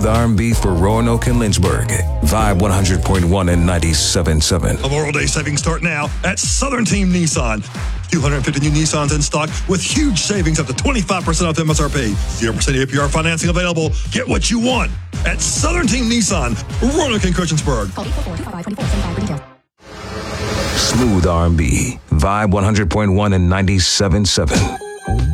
R&B for Roanoke and Lynchburg. Vibe 100.1 and 97.7. Memorial Day savings start now at Southern Team Nissan. 250 new Nissans in stock with huge savings up to 25% off MSRP. 0% APR financing available. Get what you want at Southern Team Nissan, Roanoke and Christiansburg. Smooth R&B. Vibe 100.1 and 97.7.